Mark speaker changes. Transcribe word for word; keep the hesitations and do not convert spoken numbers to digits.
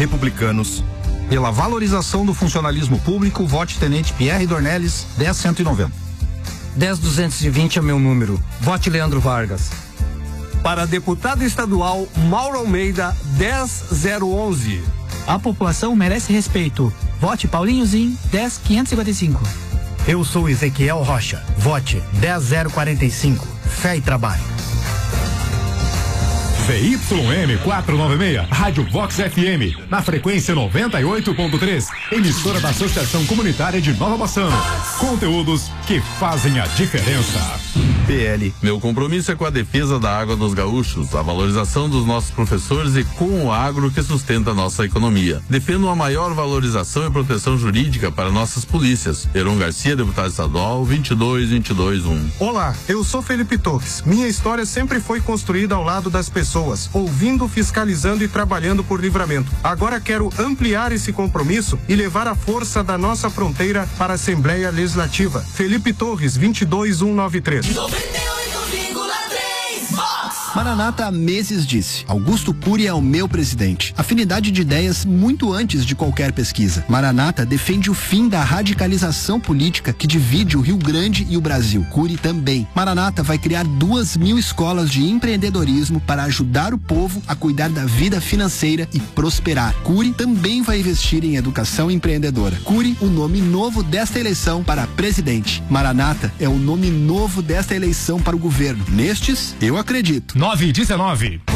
Speaker 1: Republicanos. Pela valorização do funcionalismo público, vote Tenente Pierre Dornelles, dez cento e noventa.
Speaker 2: dez duzentos e vinte é meu número. Vote Leandro Vargas.
Speaker 3: Para deputado estadual, Mauro Almeida, dez zero onze.
Speaker 4: A população merece respeito. Vote Paulinho Zin, dez quinhentos e cinquenta e cinco.
Speaker 5: Eu sou Ezequiel Rocha. Vote dez zero quarenta e cinco. Fé e trabalho.
Speaker 6: V Y M quatrocentos e noventa e seis, Rádio Vox F M, na frequência noventa e oito ponto três, emissora da Associação Comunitária de Nova Bassano. Conteúdos que fazem a diferença.
Speaker 7: P L. Meu compromisso é com a defesa da água dos gaúchos, a valorização dos nossos professores e com o agro que sustenta a nossa economia. Defendo uma maior valorização e proteção jurídica para nossas polícias. Heron Garcia, deputado estadual, vinte e dois, vinte e dois, um.
Speaker 8: Olá, eu sou Felipe Torres. Minha história sempre foi construída ao lado das pessoas, ouvindo, fiscalizando e trabalhando por Livramento. Agora quero ampliar esse compromisso e levar a força da nossa fronteira para a Assembleia Legislativa. Felipe Torres, vinte e dois, cento e noventa e três.
Speaker 9: Maranata há meses disse: Augusto Cury é o meu presidente. Afinidade de ideias muito antes de qualquer pesquisa. Maranata defende o fim da radicalização política que divide o Rio Grande e o Brasil. Cury também. Maranata vai criar duas mil escolas de empreendedorismo para ajudar o povo a cuidar da vida financeira e prosperar. Cury também vai investir em educação empreendedora. Cury, o nome novo desta eleição para presidente. Maranata é o nome novo desta eleição para o governo. Nestes, eu acredito.
Speaker 6: nove e dezenove.